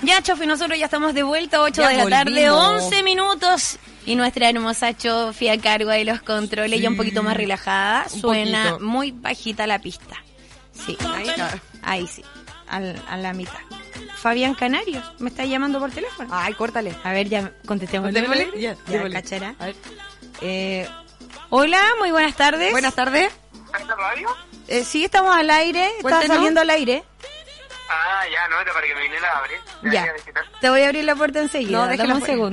Ya, Chofi, nosotros ya estamos de vuelta, 8 Ya de la tarde, volvimos. 11 minutos. Y nuestra hermosa Chofi a cargo de los controles, ya un poquito más relajada. Suena poquito. muy bajita la pista. Sí, Claro. ahí sí, a la mitad. Fabián Canarios, me está llamando por teléfono. Ay, córtale. A ver, ya contestemos. Démosle. Ya, Ya, démosle. cachara. A ver. Hola, muy buenas tardes. Buenas tardes. ¿En la radio? Sí, estamos al aire, está Cuéntenos. saliendo al aire. Ah, ya, no, era para que me viniera a abrir. Ya, te voy a abrir la puerta enseguida. No, Dame déjela un fuera. segundo.